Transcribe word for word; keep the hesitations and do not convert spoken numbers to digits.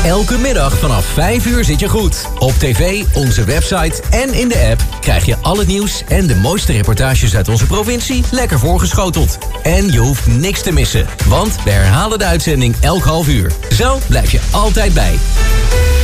Elke middag vanaf vijf uur zit je goed. Op tv, onze website en in de app krijg je al het nieuws en de mooiste reportages uit onze provincie lekker voorgeschoteld. En je hoeft niks te missen, want we herhalen de uitzending elk half uur. Zo blijf je altijd bij.